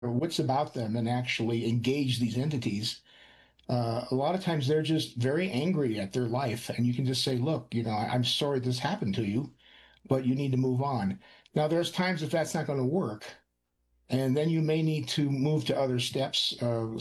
wits about them and actually engage these entities, a lot of times they're just very angry at their life. And you can just say, look, I'm sorry this happened to you, but you need to move on. Now, there's times if that's not going to work, and then you may need to move to other steps.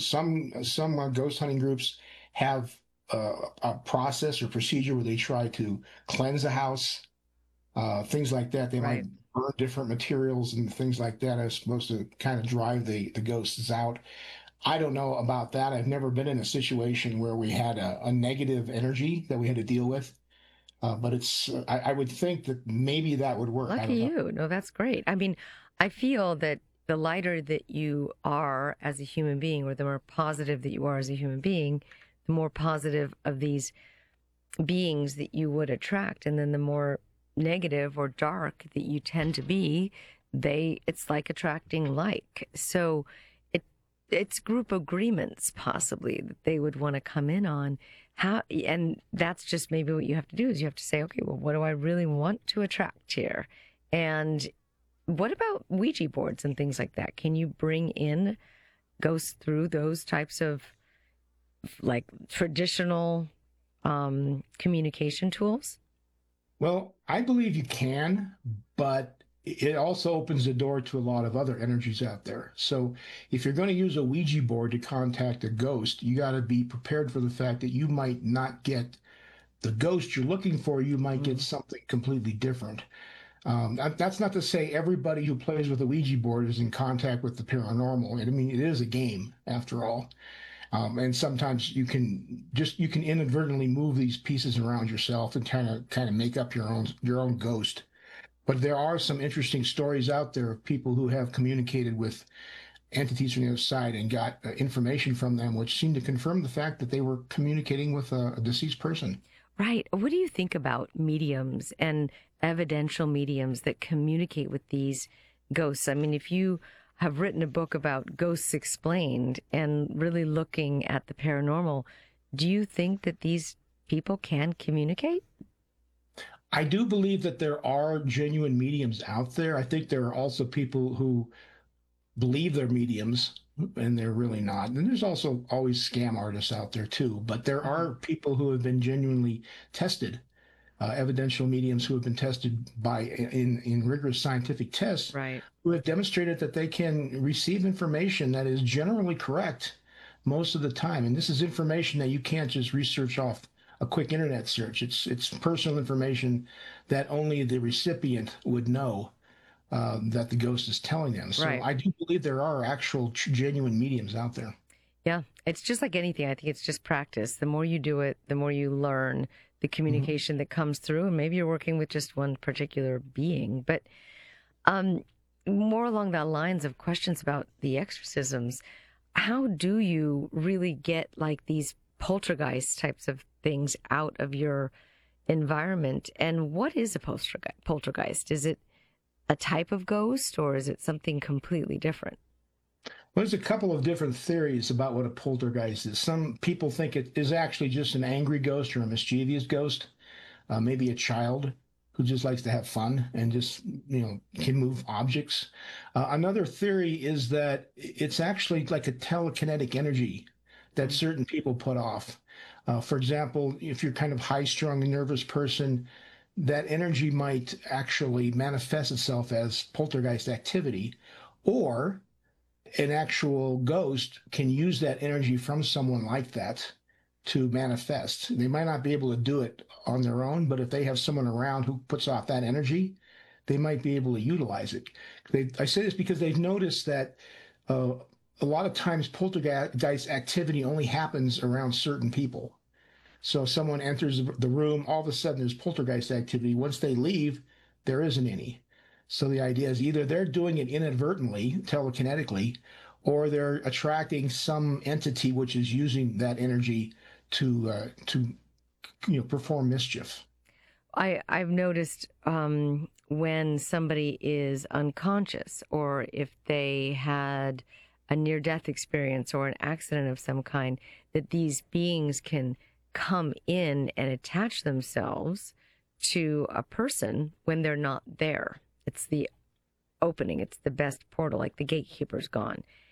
Some ghost hunting groups have a process or procedure where they try to cleanse the house, things like that. They might Right. burn different materials and things like that are supposed to kind of drive the ghosts out. I don't know about that. I've never been in a situation where we had a negative energy that we had to deal with. But I would think that maybe that would work. I Lucky don't know. you. No, that's great. I mean, I feel that the lighter that you are as a human being, or the more positive that you are as a human being, the more positive of these beings that you would attract. And then the more negative or dark that you tend to be, it's like attracting like. So it's group agreements possibly that they would want to come in on. How, and that's just maybe what you have to do is you have to say, okay, well, what do I really want to attract here? And what about Ouija boards and things like that? Can you bring in ghosts through those types of like traditional communication tools? Well, I believe you can, but it also opens the door to a lot of other energies out there. So if you're going to use a Ouija board to contact a ghost, you got to be prepared for the fact that you might not get the ghost you're looking for. You might get Mm. something completely different. That's not to say everybody who plays with a Ouija board is in contact with the paranormal. I mean, it is a game after all. And sometimes you can inadvertently move these pieces around yourself and kind of make up your own ghost. But there are some interesting stories out there of people who have communicated with entities from the other side and got information from them, which seemed to confirm the fact that they were communicating with a deceased person. Right. What do you think about mediums and evidential mediums that communicate with these ghosts? I mean, if you have written a book about ghosts explained and really looking at the paranormal, do you think that these people can communicate? I do believe that there are genuine mediums out there. I think there are also people who believe they're mediums and they're really not. And there's also always scam artists out there too. But there Mhm. are people who have been genuinely tested, evidential mediums who have been tested in rigorous scientific tests, Right. who have demonstrated that they can receive information that is generally correct most of the time. And this is information that you can't just research off a quick internet search. It's personal information that only the recipient would know, that the ghost is telling them. So Right. I do believe there are actual genuine mediums out there. Yeah. It's just like anything. I think it's just practice. The more you do it, the more you learn the Mhm. communication that comes through. And maybe you're working with just one particular being. But Um, more along the lines of questions about the exorcisms, how do you really get like these poltergeist types of things out of your environment? And what is a poltergeist? Is it a type of ghost or is it something completely different? Well, there's a couple of different theories about what a poltergeist is. Some people think it is actually just an angry ghost or a mischievous ghost, maybe a child who just likes to have fun and just can move objects. Another theory is that it's actually like a telekinetic energy that Mm. certain people put off. For example, if you're kind of high-strung and nervous person, that energy might actually manifest itself as poltergeist activity, or an actual ghost can use that energy from someone like that to manifest. They might not be able to do it on their own, but if they have someone around who puts off that energy, they might be able to utilize it. I say this because they've noticed that uh, a lot of times poltergeist activity only happens around certain people. So if someone enters the room, all of a sudden there's poltergeist activity. Once they leave, there isn't any. So the idea is either they're doing it inadvertently, telekinetically, or they're attracting some entity which is using that energy to perform mischief. I've noticed when somebody is unconscious or if they had a near death experience or an accident of some kind, that these beings can come in and attach themselves to a person when they're not there. It's the opening, it's the best portal, like the gatekeeper's gone.